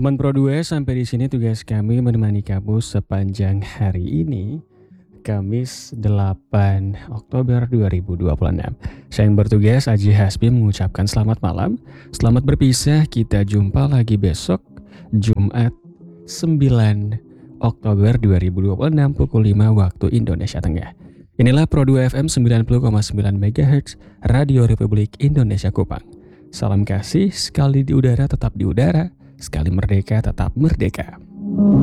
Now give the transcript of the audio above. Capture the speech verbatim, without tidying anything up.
Teman Pro dua, sampai di sini tugas kami menemani kamu sepanjang hari ini, Kamis delapan Oktober dua ribu dua puluh enam. Saya yang bertugas Aji Hasbi mengucapkan selamat malam. Selamat berpisah, kita jumpa lagi besok Jumat sembilan Oktober dua ribu dua puluh enam pukul lima waktu Indonesia Tengah. Inilah Pro dua F M sembilan puluh koma sembilan MHz Radio Republik Indonesia Kupang. Salam kasih, sekali di udara tetap di udara, sekali merdeka tetap merdeka.